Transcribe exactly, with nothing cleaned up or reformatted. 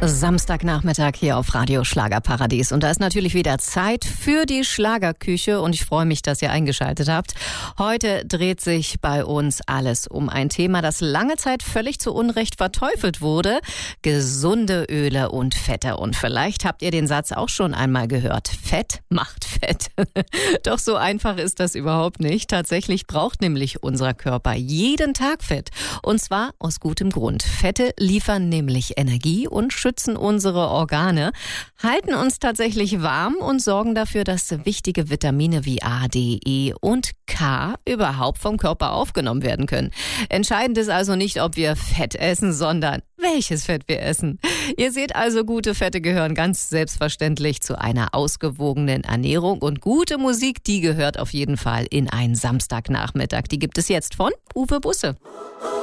Samstagnachmittag hier auf Radio Schlagerparadies. Und da ist natürlich wieder Zeit für die Schlagerküche und ich freue mich, dass ihr eingeschaltet habt. Heute dreht sich bei uns alles um ein Thema, das lange Zeit völlig zu Unrecht verteufelt wurde. Gesunde Öle und Fette. Und vielleicht habt ihr den Satz auch schon einmal gehört. Fett macht Fett. Doch so einfach ist das überhaupt nicht. Tatsächlich braucht nämlich unser Körper jeden Tag Fett. Und zwar aus gutem Grund. Fette liefern nämlich Energie und schützen unsere Organe, halten uns tatsächlich warm und sorgen dafür, dass wichtige Vitamine wie A, D, E und K überhaupt vom Körper aufgenommen werden können. Entscheidend ist also nicht, ob wir Fett essen, sondern welches Fett wir essen. Ihr seht also, gute Fette gehören ganz selbstverständlich zu einer ausgewogenen Ernährung und gute Musik, die gehört auf jeden Fall in einen Samstagnachmittag. Die gibt es jetzt von Uwe Busse.